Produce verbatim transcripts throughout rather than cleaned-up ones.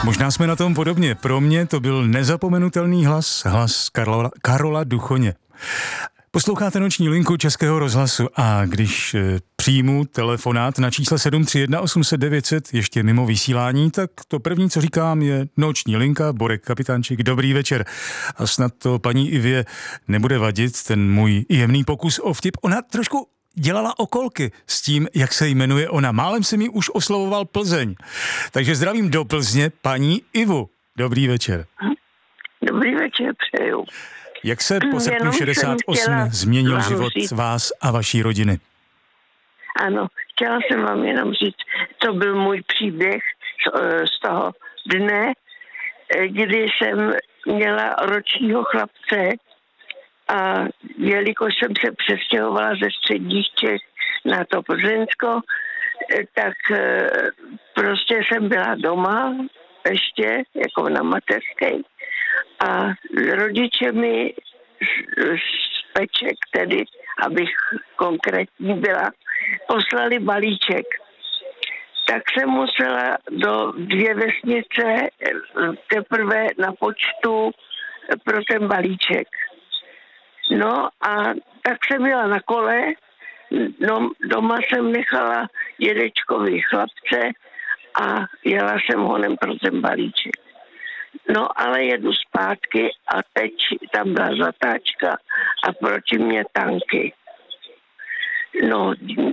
Možná jsme na tom podobně. Pro mě to byl nezapomenutelný hlas, hlas Karola, Karola Duchoně. Posloucháte Noční linku Českého rozhlasu a když e, přijmu telefonát na čísle sedm tři jedna osm set devět set ještě mimo vysílání, tak to první, co říkám, je Noční linka, Borek Kapitánček, dobrý večer. A snad to paní Ivě nebude vadit, ten můj jemný pokus o vtip. Ona trošku dělala okolky s tím, jak se jmenuje ona. Málem se mi už oslovoval Plzeň. Takže zdravím do Plzně paní Ivu. Dobrý večer. Dobrý večer, přeju. Jak se po srpnu šedesát osm změnil život říct, vás a vaší rodiny? Ano, chtěla jsem vám jenom říct, to byl můj příběh z, z toho dne, kdy jsem měla ročního chlapce a jelikož jsem se přestěhovala ze středních Čech na to Plzeňsko, tak prostě jsem byla doma ještě jako na mateřské. A rodiče mi z Peček, tedy, abych konkrétní byla, poslali balíček. Tak jsem musela do dvě vesnice teprve na počtu pro ten balíček. No a tak jsem jela na kole, no, doma jsem nechala dědečkovi chlapce a jela jsem honem pro ten balíček. No ale jedu zpátky a teď tam byla zatáčka a proti mě tanky. No,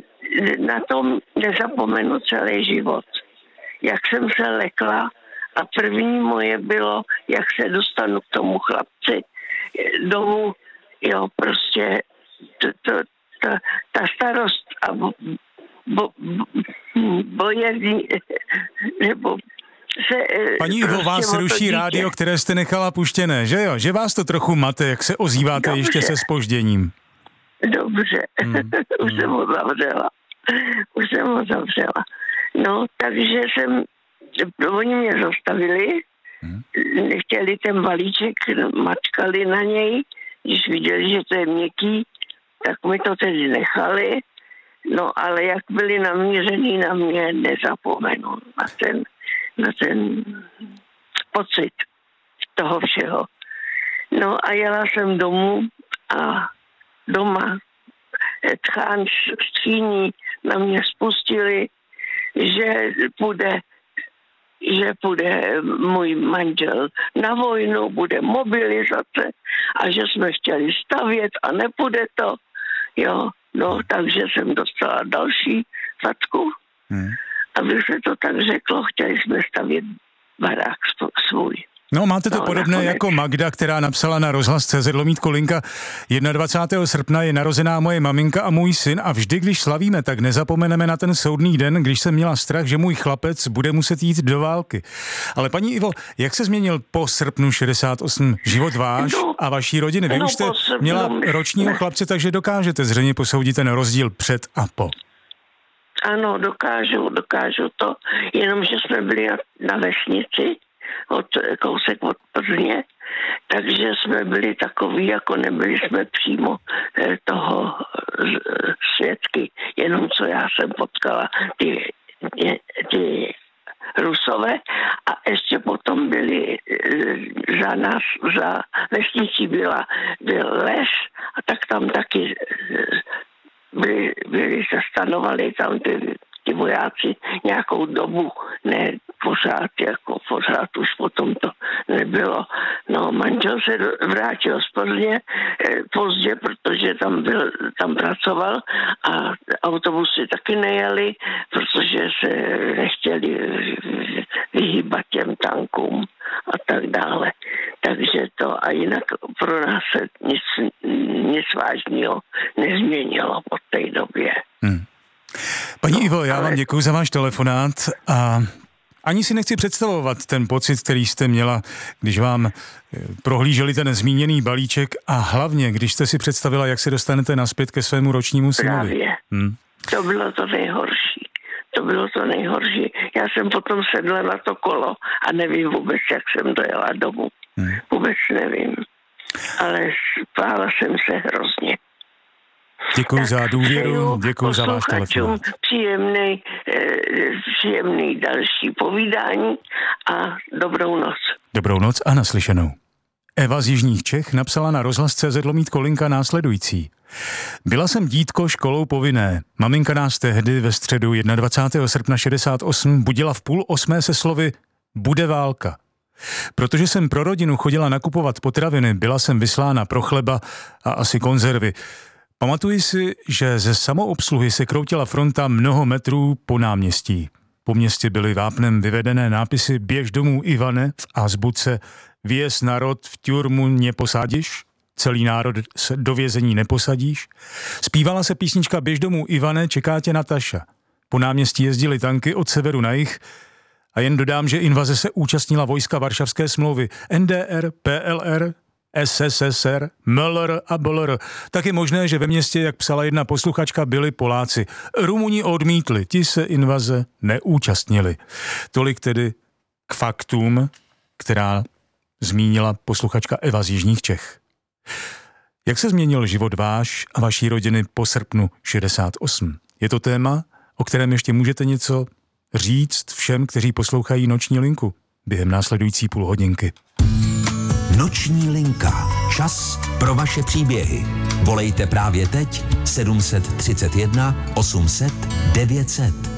na tom nezapomenu celý život. Jak jsem se lekla a první moje bylo, jak se dostanu k tomu chlapci domů, jo, prostě to, to, to, ta starost a bo, bo, bo, bojezni, nebo se, paní Ivo, prostě vás ruší rádio, které jste nechala puštěné, že jo? Že vás to trochu mate, jak se ozýváte Dobře. ještě se zpožděním. Dobře, hmm. už hmm. jsem ho zavřela. Už jsem ho zavřela. No, takže jsem, oni mě zastavili, hmm. nechtěli ten balíček, mačkali na něj, když viděli, že to je měkký, tak mi to tedy nechali. No, ale jak byli namířený na mě, nezapomenu na ten na ten pocit toho všeho. No a jela jsem domů a doma tchán skříní na mě spustili, že půjde, že půjde můj manžel na vojnu, bude mobilizace a že jsme chtěli stavět a nepůjde to. Jo, no, takže jsem dostala další facku. Hmm. Aby se to tak řeklo, chtěli jsme stavět barák svůj. No, máte to no, podobné nakonec. jako Magda, která napsala na rozhlas tečka cé zet lomítko linka dvacátého prvního srpna je narozená moje maminka a můj syn a vždy, když slavíme, tak nezapomeneme na ten soudný den, když jsem měla strach, že můj chlapec bude muset jít do války. Ale paní Ivo, jak se změnil po srpnu šedesát osm život váš no, a vaší rodiny? Vy no, už jste měla ročního chlapce, takže dokážete zřejmě posoudit ten rozdíl před a po. Ano, dokážu, dokážu to, jenomže jsme byli na, na vesnici, od, kousek od Plzně, takže jsme byli takový, jako nebyli jsme přímo eh, toho eh, svědky, jenom co já jsem potkala ty, ty, ty Rusové a ještě potom byli eh, za nás, za vesnicí byla, byl les a tak tam taky eh, byli, byli se stanovali tam ty, ty vojáci nějakou dobu, ne pořád, jako pořád už potom to nebylo. No, manžel se vrátil z Plzně eh, pozdě, protože tam byl, tam pracoval a autobusy taky nejeli, protože se nechtěli vyhýbat těm tankům a tak dále. Takže to a jinak pro nás se nic, nic vážného nezměnilo od té době. Hmm. Paní no, Ivo, já ale... vám děkuji za váš telefonát a ani si nechci představovat ten pocit, který jste měla, když vám prohlíželi ten zmíněný balíček a hlavně, když jste si představila, jak se dostanete nazpět ke svému ročnímu synovi. Právě. Hmm. To bylo to nejhorší. To bylo to nejhorší. Já jsem potom sedla na to kolo a nevím vůbec, jak jsem dojela domů. Hmm. Vůbec nevím. Ale spála jsem se hrozně. Děkuji za důvěru, děkuji za váš telefon. Příjemný, příjemný další povídání a dobrou noc. Dobrou noc a naslyšenou. Eva z Jižních Čech napsala na rozhlas tečka cé zet lomítko linka následující. Byla jsem dítko školou povinné. Maminka nás tehdy ve středu dvacátého prvního srpna šedesát osm budila v půl osmé se slovy bude válka. Protože jsem pro rodinu chodila nakupovat potraviny, byla jsem vyslána pro chleba a asi konzervy. Pamatuji si, že ze samoobsluhy se kroutila fronta mnoho metrů po náměstí. Po městě byly vápnem vyvedené nápisy Běž domů Ivane v azbuce, Věz národ v ťurmu neposadíš, celý národ do vězení neposadíš. Zpívala se písnička Běž domů Ivane, čeká tě Nataša. Po náměstí jezdily tanky od severu na jih a jen dodám, že invaze se účastnila vojska Varšavské smlouvy N D R, P L R, S S S R, M L R a B L R. Tak je možné, že ve městě, jak psala jedna posluchačka, byli Poláci. Rumuni odmítli, ti se invaze neúčastnili. Tolik tedy k faktům, která zmínila posluchačka Eva z Jižních Čech. Jak se změnil život váš a vaší rodiny po srpnu šedesát osm? Je to téma, o kterém ještě můžete něco říct všem, kteří poslouchají Noční linku během následující půl hodinky. Noční linka. Čas pro vaše příběhy. Volejte právě teď sedm set třicet jedna osm set devět set.